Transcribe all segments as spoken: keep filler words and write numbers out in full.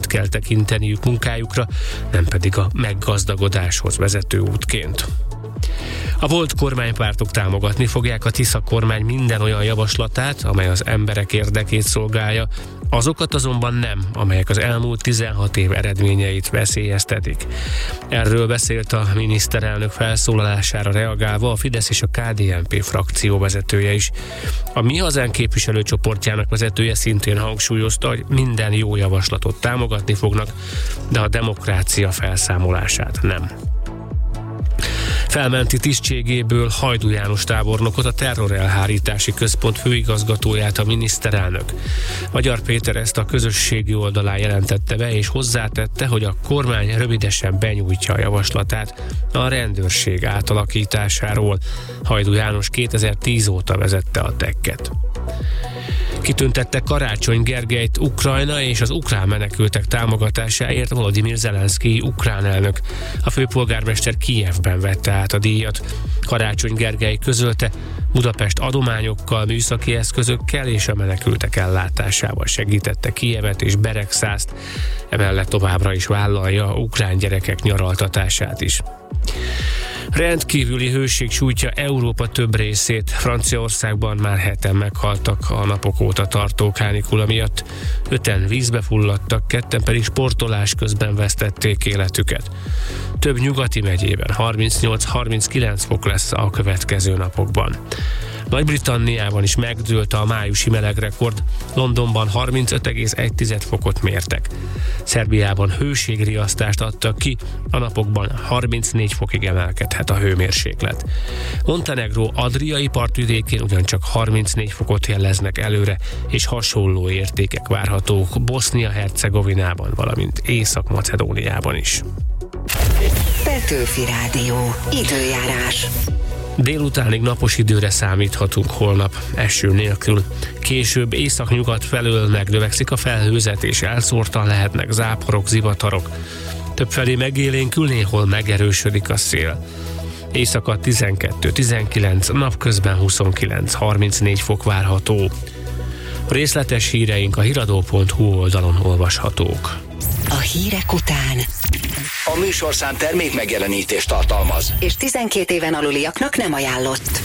kell tekinteniük munkájukra, nem pedig a meggazdagodáshoz vezető útként. A volt kormánypártok támogatni fogják a Tisza kormány minden olyan javaslatát, amely az emberek érdekét szolgálja, azokat azonban nem, amelyek az elmúlt tizenhat év eredményeit veszélyeztetik. Erről beszélt a miniszterelnök felszólalására reagálva a Fidesz és a ká dé en pé frakció vezetője is. A Mi Hazánk képviselőcsoportjának vezetője szintén hangsúlyozta, hogy minden jó javaslatot támogatni fognak, de a demokrácia felszámolását nem. Felmenti tisztségéből Hajdú János tábornokot, a terrorelhárítási központ főigazgatóját a miniszterelnök. Magyar Péter ezt a közösségi oldalán jelentette be, és hozzátette, hogy a kormány rövidesen benyújtja a javaslatát a rendőrség átalakításáról. Hajdú János kétezer-tíz óta vezette a tekket. Kitüntette Karácsony Gergelyt Ukrajna és az ukrán menekültek támogatásáért Volodymyr Zelenszkij ukrán elnök. A főpolgármester Kijevben vette át a díjat. Karácsony Gergely közölte, Budapest adományokkal, műszaki eszközökkel és a menekültek ellátásával segítette Kijevet és Beregszászt, emellett továbbra is vállalja ukrán gyerekek nyaraltatását is. Rendkívüli hőség sújtja Európa több részét. Franciaországban már heten meghaltak a napok óta tartó kánikula miatt. Öten vízbe fulladtak, ketten pedig sportolás közben vesztették életüket. Több nyugati megyében harmincnyolc-harminckilenc fok lesz a következő napokban. Nagy-Britanniában is megdőlt a májusi melegrekord, Londonban harmincöt egész egy fokot mértek. Szerbiában hőségriasztást adtak ki, a napokban harmincnégy fokig emelkedhet a hőmérséklet. Montenegró adriai partvidékén ugyancsak harmincnégy fokot jeleznek előre, és hasonló értékek várhatók Bosznia-Hercegovinában, valamint Észak-Macedóniában is. Petőfi Rádió. Időjárás. Délutánig napos időre számíthatunk holnap, eső nélkül. Később északnyugat felől megnövekszik a felhőzet, és elszórtan lehetnek záporok, zivatarok. Többfelé megélénkül, néhol megerősödik a szél. Éjszaka tizenkettő-tizenkilenc, napközben huszonkilenc-harmincnégy fok várható. A részletes híreink a hiradó pont hu oldalon olvashatók. A hírek után a műsorszám termék megjelenítést tartalmaz, és tizenkét éven aluliaknak nem ajánlott.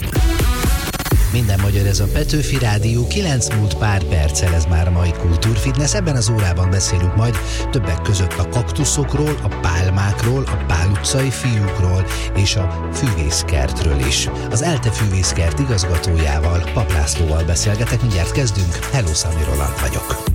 Minden magyar, ez a Petőfi Rádió, kilenc múlt pár perccel, ez már a mai Kultúrfitness. Ebben az órában beszélünk majd többek között a kaktuszokról, a pálmákról, a Pál utcai fiúkról és a füvészkertről is. Az ELTE Fűvészkert igazgatójával, Pap Lászlóval beszélgetek, mindjárt kezdünk. Hello, Szami Roland vagyok.